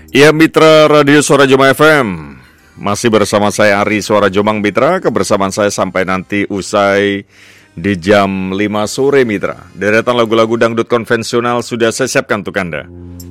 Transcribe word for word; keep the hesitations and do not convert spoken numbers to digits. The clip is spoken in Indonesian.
Ya Mitra Radio Suara Jombang F M, masih bersama saya Ari Suara Jombang Mitra. Kebersamaan saya sampai nanti usai di jam lima sore Mitra. Deretan lagu-lagu dangdut konvensional sudah saya siapkan untuk Anda.